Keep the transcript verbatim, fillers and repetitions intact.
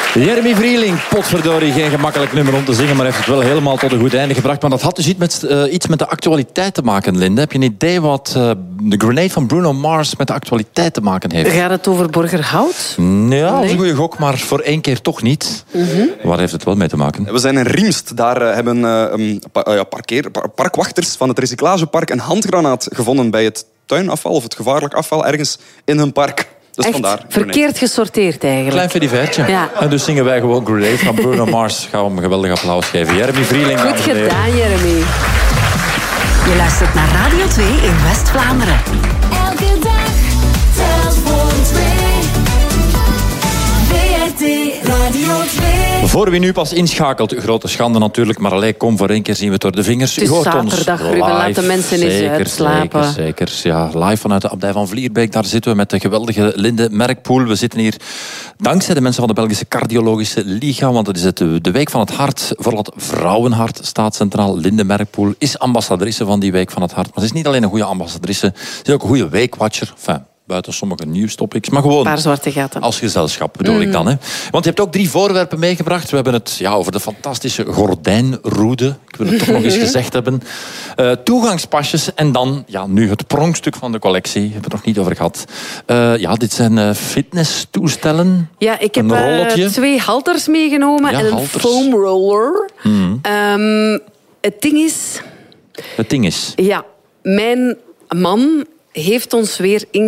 Jeremy Vrieling, potverdorie, geen gemakkelijk nummer om te zingen, maar heeft het wel helemaal tot een goed einde gebracht. Maar dat had dus iets met, uh, iets met de actualiteit te maken, Linde. Heb je een idee wat uh, de Grenade van Bruno Mars met de actualiteit te maken heeft? Gaat het over Borgerhout? Ja, nee. dat is een goede gok, maar voor één keer toch niet. Mm-hmm. Waar heeft het wel mee te maken? We zijn in Riemst. Daar uh, hebben uh, um, pa- uh, parkeer, pa- parkwachters van het recyclagepark een handgranaat gevonden bij het tuinafval of het gevaarlijk afval ergens in hun park. Dus Echt vandaar, verkeerd gesorteerd eigenlijk. Klein fedivertje. Ja. En dus zingen wij gewoon Grenade van Bruno Mars. Gaan we hem een geweldig applaus geven. Jeremy Vrieling. Goed gedaan, Jeremy. Je luistert naar Radio twee in West-Vlaanderen. Elke dag telt voor twee. W R T Radio twee. Voor wie nu pas inschakelt, grote schande natuurlijk, maar alleen kom voor één keer zien we het door de vingers. Het is U hoort zaterdag, ons Ruben, live. laat de mensen eens Zeker, uitslapen. Zeker, zeker. Ja, live vanuit de abdij van Vlierbeek. Daar zitten we met de geweldige Linde Merkpoel. We zitten hier dankzij de mensen van de Belgische Cardiologische Liga, want het is het, de Week van het Hart. Vooral het vrouwenhart staat centraal. Linde Merkpoel is ambassadrice van die Week van het Hart. Maar ze is niet alleen een goede ambassadrice, ze is ook een goede weekwatcher. Enfin, buiten sommige nieuwstopics, maar gewoon Een paar zwarte gaten. als gezelschap bedoel mm. ik dan. Hè. Want je hebt ook drie voorwerpen meegebracht. We hebben het ja, over de fantastische gordijnroede. Ik wil het toch nog eens gezegd hebben. Uh, toegangspasjes en dan ja, nu het pronkstuk van de collectie. Daar hebben we het nog niet over gehad. Uh, ja, dit zijn uh, fitnesstoestellen. Ja, ik heb een rolletje. Uh, twee halters meegenomen ja, en een halters. foam roller. Mm. Um, het ding is... Het ding is... Ja, mijn man heeft ons weer in